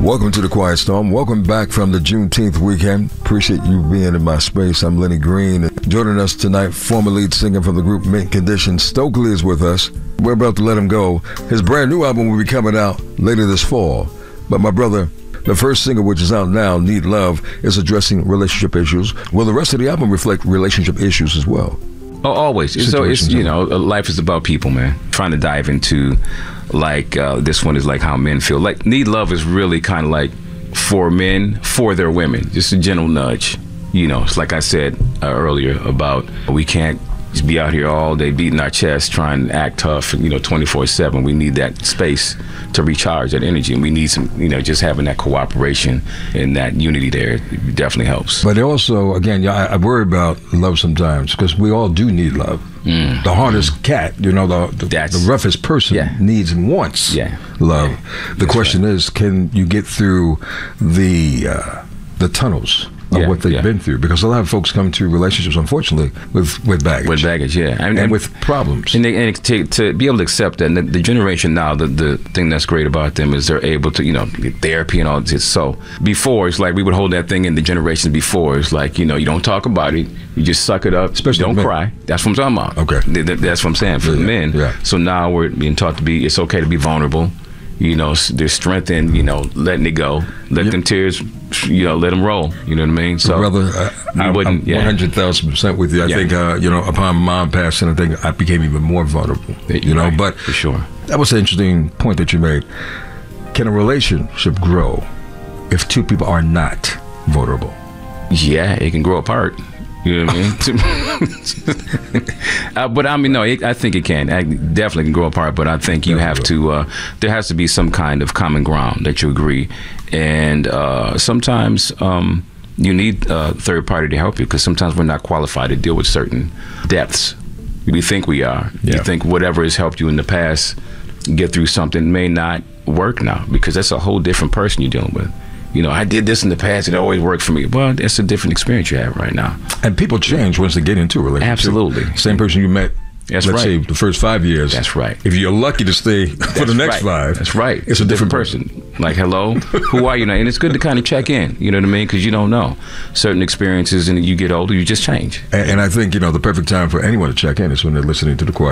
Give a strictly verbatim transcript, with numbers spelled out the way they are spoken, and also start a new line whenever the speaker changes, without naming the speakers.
Welcome to the Quiet Storm. Welcome back from the Juneteenth weekend. Appreciate you being in my space. I'm Lenny Green. Joining us tonight, former lead singer from the group Mint Condition, Stokely, is with us. We're about to let him go. His brand new album will be coming out later this fall. But my brother, the first single, which is out now, Need Love, is addressing relationship issues. Will the rest of the album reflect relationship issues as well?
Oh, always. So it's, you know, life is about people, man. Trying to dive into, like, uh, this one is like how men feel. Like, Need Love is really kind of like for men, for their women. Just a gentle nudge. You know, it's like I said uh, earlier about we can't just be out here all day beating our chest, trying to act tough, you know, twenty-four seven. We need that space to recharge that energy. And we need some, you know, just having that cooperation and that unity there it definitely helps.
But also, again, yeah, I, I worry about love sometimes because we all do need love. Mm. The hardest mm. cat, you know, the the, the roughest person yeah. needs and wants
yeah.
love.
Yeah.
The
That's
question
right.
is, can you get through the uh, the tunnels of
yeah,
what they've
yeah.
been through? Because a lot of folks come to relationships, unfortunately, with, with baggage.
With baggage, yeah.
And, and, and with problems.
And, they, and to, to be able to accept that, and the, the generation now, the, the thing that's great about them is they're able to, you know, get therapy and all this. So before, it's like we would hold that thing in the generations before. It's like, you know, you don't talk about it. You just suck it up. Especially don't cry. That's what I'm talking about.
Okay.
Th- that's what I'm saying for
yeah,
the men.
Yeah.
So now we're being taught to be, it's okay to be vulnerable. You know, there's strength in, you know, letting it go. Let yep. them tears, you know, let them roll. You know what I mean? So,
brother, uh, I, I'm one hundred thousand percent with you. I yeah. think, uh, you know, upon mom passing, I think I became even more vulnerable. You know,
right,
but
for sure.
That was an interesting point that you made. Can a relationship grow if two people are not vulnerable?
Yeah, it can grow apart. You know what I mean? uh, but I mean, no, it, I think it can. I definitely can grow apart, but I think you have to, uh, there has to be some kind of common ground that you agree. And uh, sometimes um, you need a third party to help you because sometimes we're not qualified to deal with certain depths. We think we are. Yeah. You think whatever has helped you in the past get through something may not work now because that's a whole different person you're dealing with. You know, I did this in the past, it always worked for me. Well, it's a different experience you have right now.
And people change once they get into a relationship.
Absolutely.
Same person you met,
That's
let's
right.
say, the first five years.
That's right.
If you're lucky to stay
That's
for the next
right.
five.
That's right.
It's,
it's
a,
a
different,
different
person.
person. Like, hello, who are you now? And it's good to kind of check in, you know what I mean? Because you don't know. Certain experiences, and you get older, you just change.
And, and I think, you know, the perfect time for anyone to check in is when they're listening to The Quiet